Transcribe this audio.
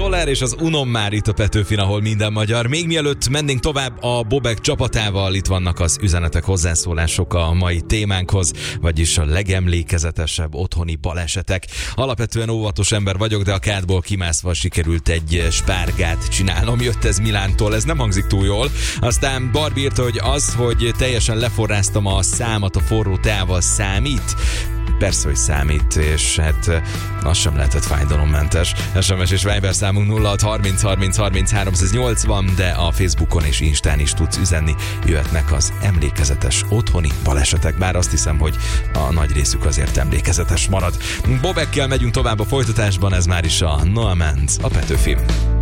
Soler és az Unom már itt a Petőfin, ahol minden magyar. Még mielőtt mennénk tovább a Bobek csapatával, itt vannak az üzenetek, hozzászólások a mai témánkhoz, vagyis a legemlékezetesebb otthoni balesetek. Alapvetően óvatos ember vagyok, de a kádból kimászva sikerült egy spárgát csinálnom. Jött ez Milántól, ez nem hangzik túl jól. Aztán Barbie írta, hogy az, hogy teljesen leforráztam a számat a forró teával, számít? Persze, hogy számít, és hát az sem lehetett fájdalommentes. SMS és Viber számunk 0630 30 30 380, de a Facebookon és Instán is tudsz üzenni. Jöhetnek az emlékezetes otthoni balesetek, bár azt hiszem, hogy a nagy részük azért emlékezetes marad. Bobekkel megyünk tovább a folytatásban, ez már is a Noamens, a Petőfin.